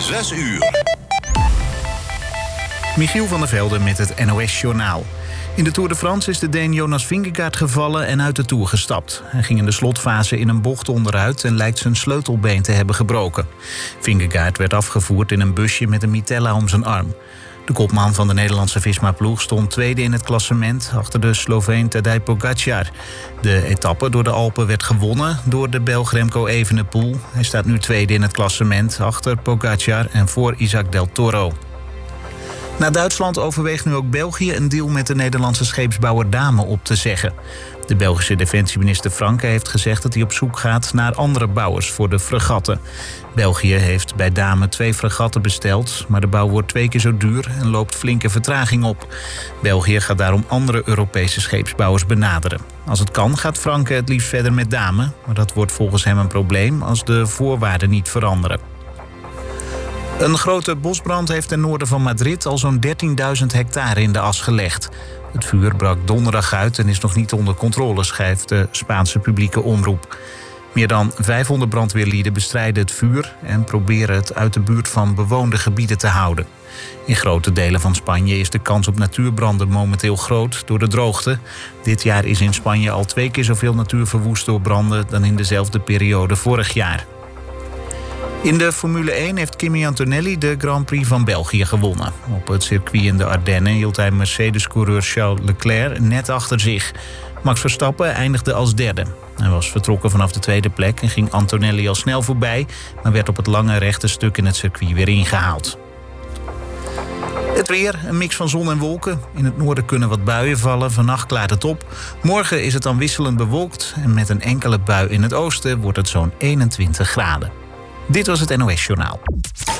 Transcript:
6 uur. Michiel van der Velde met het NOS-journaal. In de Tour de France is de Deen Jonas Vingegaard gevallen en uit de Tour gestapt. Hij ging in de slotfase in een bocht onderuit en lijkt zijn sleutelbeen te hebben gebroken. Vingegaard werd afgevoerd in een busje met een mitella om zijn arm. De kopman van de Nederlandse Visma-ploeg stond tweede in het klassement achter de Sloveen Tadej Pogačar. De etappe door de Alpen werd gewonnen door de Belg Remco Evenepoel. Hij staat nu tweede in het klassement achter Pogačar en voor Isaac Del Toro. Na Duitsland overweegt nu ook België een deal met de Nederlandse scheepsbouwer Damen op te zeggen. De Belgische defensieminister Franke heeft gezegd dat hij op zoek gaat naar andere bouwers voor de fregatten. België heeft bij Damen 2 fregatten besteld, maar de bouw wordt 2 keer zo duur en loopt flinke vertraging op. België gaat daarom andere Europese scheepsbouwers benaderen. Als het kan gaat Franke het liefst verder met Damen, maar dat wordt volgens hem een probleem als de voorwaarden niet veranderen. Een grote bosbrand heeft ten noorden van Madrid al zo'n 13.000 hectare in de as gelegd. Het vuur brak donderdag uit en is nog niet onder controle, schrijft de Spaanse publieke omroep. Meer dan 500 brandweerlieden bestrijden het vuur en proberen het uit de buurt van bewoonde gebieden te houden. In grote delen van Spanje is de kans op natuurbranden momenteel groot door de droogte. Dit jaar is in Spanje al 2 keer zoveel natuur verwoest door branden dan in dezelfde periode vorig jaar. In de Formule 1 heeft Kimi Antonelli de Grand Prix van België gewonnen. Op het circuit in de Ardennen hield hij Mercedes-coureur Charles Leclerc net achter zich. Max Verstappen eindigde als derde. Hij was vertrokken vanaf de tweede plek en ging Antonelli al snel voorbij, maar werd op het lange rechte stuk in het circuit weer ingehaald. Het weer, een mix van zon en wolken. In het noorden kunnen wat buien vallen, vannacht klaart het op. Morgen is het dan wisselend bewolkt en met een enkele bui in het oosten wordt het zo'n 21 graden. Dit was het NOS Journaal.